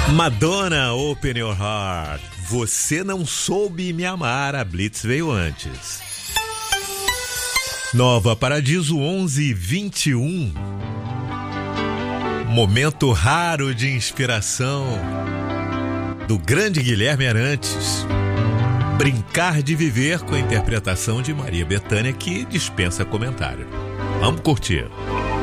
Madonna, Open Your Heart. Você não soube me amar, a Blitz veio antes. Nova Paradiso 11:21. Momento raro de inspiração do grande Guilherme Arantes. Brincar de Viver, com a interpretação de Maria Bethânia, que dispensa comentário. Vamos curtir.